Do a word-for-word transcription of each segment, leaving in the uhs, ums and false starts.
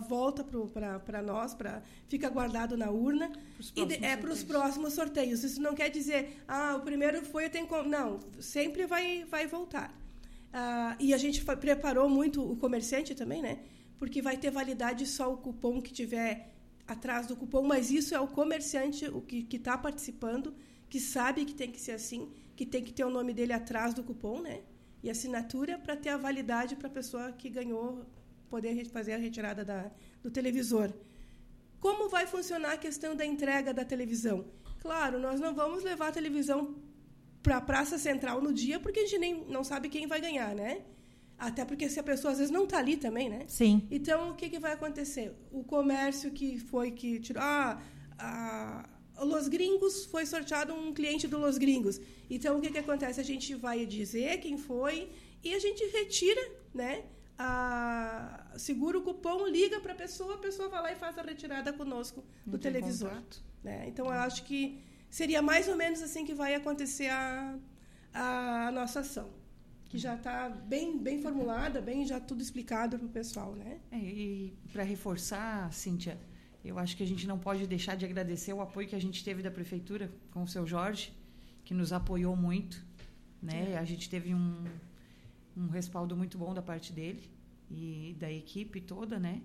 volta para nós, pra, fica guardado na urna. E de, é para os próximos sorteios. Isso não quer dizer, ah, o primeiro foi, eu tenho que... Não, sempre vai, vai voltar. Ah, e a gente foi, preparou muito o comerciante também, né? Porque vai ter validade só o cupom que tiver atrás do cupom, mas isso é o comerciante o que está participando, que sabe que tem que ser assim, que tem que ter o nome dele atrás do cupom, né? E assinatura para ter a validade para a pessoa que ganhou poder fazer a retirada da, do televisor. Como vai funcionar a questão da entrega da televisão? Claro, nós não vamos levar a televisão para a Praça Central no dia, porque a gente nem, não sabe quem vai ganhar, né? Até porque se a pessoa, às vezes, não está ali também, né? Sim. Então, o que, que vai acontecer? O comércio que foi que tirou... Ah, a, Los Gringos, foi sorteado um cliente do Los Gringos. Então, o que, que acontece? A gente vai dizer quem foi e a gente retira, né? A, segura o cupom, liga para a pessoa, a pessoa vai lá e faz a retirada conosco do televisor. Né? Então, eu acho que seria mais ou menos assim que vai acontecer a, a nossa ação. Que já está bem, bem formulada, bem já tudo explicado para o pessoal. Né? É, e para reforçar, Cíntia, eu acho que a gente não pode deixar de agradecer o apoio que a gente teve da Prefeitura com o seu Jorge, que nos apoiou muito. Né? É. A gente teve um, um respaldo muito bom da parte dele e da equipe toda, né?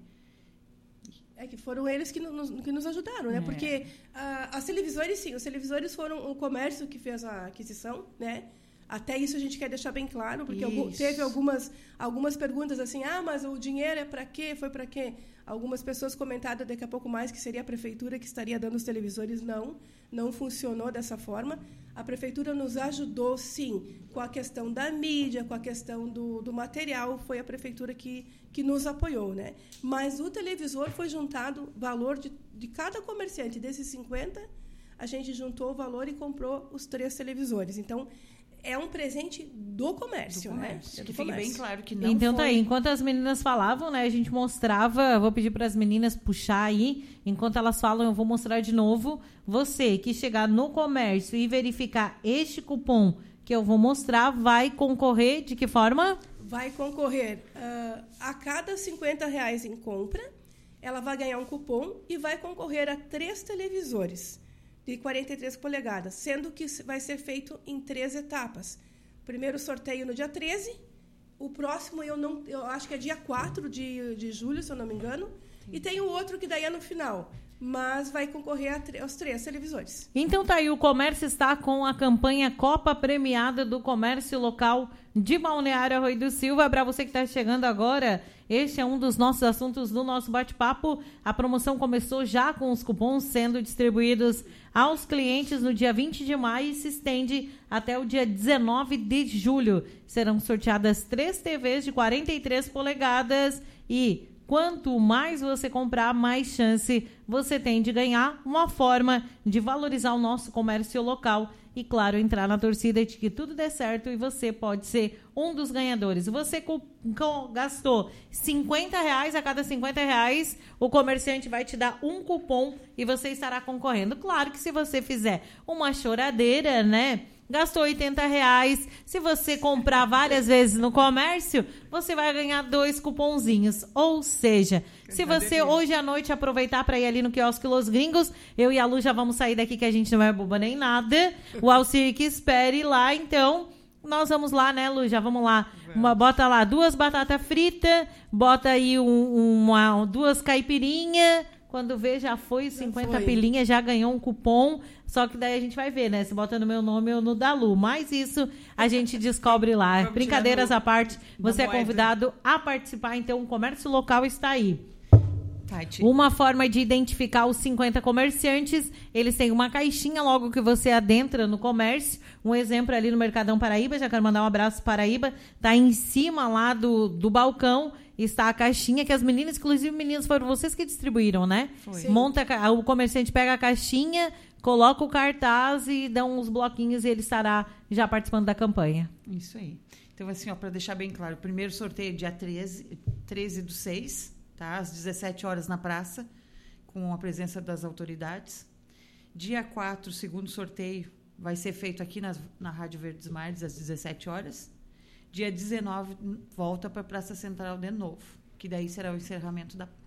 É que foram eles que nos, que nos ajudaram, né? É. Porque uh, as televisores, sim, os televisores foram o comércio que fez a aquisição, né? Até isso a gente quer deixar bem claro, porque algum, teve algumas, algumas perguntas assim, ah, mas o dinheiro é para quê? Foi para quê? Algumas pessoas comentaram daqui a pouco mais que seria a Prefeitura que estaria dando os televisores. Não, não funcionou dessa forma. A Prefeitura nos ajudou, sim, com a questão da mídia, com a questão do, do material. Foi a Prefeitura que, que nos apoiou, né? Mas o televisor foi juntado, valor de, de cada comerciante, desses cinquenta, a gente juntou o valor e comprou os três televisores. Então, é um presente do comércio, do comércio, né? Que é fique bem claro que não Então foi... tá aí, enquanto as meninas falavam, né, a gente mostrava, vou pedir para as meninas puxar aí, enquanto elas falam, eu vou mostrar de novo. Você que chegar no comércio e verificar este cupom que eu vou mostrar, vai concorrer de que forma? Vai concorrer uh, a cada cinquenta reais em compra, ela vai ganhar um cupom e vai concorrer a três televisores de quarenta e três polegadas, sendo que vai ser feito em três etapas. Primeiro sorteio no dia treze, o próximo eu não, eu acho que é dia quatro de, de julho, se eu não me engano, e tem o outro que daí é no final, mas vai concorrer a, aos três televisores. Então tá aí, o comércio está com a campanha Copa Premiada do Comércio Local de Balneário Arroio do Silva. Para você que está chegando agora, este é um dos nossos assuntos do nosso bate-papo. A promoção começou já com os cupons sendo distribuídos aos clientes no dia vinte de maio e se estende até o dia dezenove de julho. Serão sorteadas três T Vs de quarenta e três polegadas e quanto mais você comprar, mais chance você tem de ganhar, uma forma de valorizar o nosso comércio local e, claro, entrar na torcida de que tudo dê certo e você pode ser um dos ganhadores. Você co- co- gastou cinquenta reais, a cada cinquenta reais o comerciante vai te dar um cupom e você estará concorrendo. Claro que se você fizer uma choradeira, né? Gastou oitenta reais. Se você comprar várias vezes no comércio, você vai ganhar dois cuponzinhos. Ou seja, se você hoje à noite aproveitar para ir ali no quiosque Los Gringos, eu e a Lu já vamos sair daqui que a gente não é boba nem nada. O Alcir que espere lá, então nós vamos lá, né, Lu? Já vamos lá. Uma, bota lá duas batatas fritas, bota aí um, uma, duas caipirinhas. Quando vê, já foi cinquenta pilinhas, já ganhou um cupom. Só que daí a gente vai ver, né? Se bota no meu nome ou no da Lu. Mas isso a gente descobre lá. Vamos Brincadeiras à parte, você é convidado a participar. Então, o comércio local está aí. Uma forma de identificar os cinquenta comerciantes, eles têm uma caixinha logo que você adentra no comércio. Um exemplo ali no Mercadão Paraíba, já quero mandar um abraço Paraíba, tá em cima lá do, do balcão, está a caixinha que as meninas, inclusive meninas, foram vocês que distribuíram, né? Foi. Monta, o comerciante pega a caixinha, coloca o cartaz e dá uns bloquinhos e ele estará já participando da campanha. Isso aí. Então, assim, ó, para deixar bem claro, o primeiro sorteio dia treze do seis, tá? Às dezessete horas na praça, com a presença das autoridades. Dia quatro, o segundo sorteio vai ser feito aqui nas, na Rádio Verdes Mares, às dezessete horas. Dia dezenove, volta para a Praça Central de novo, que daí será o encerramento da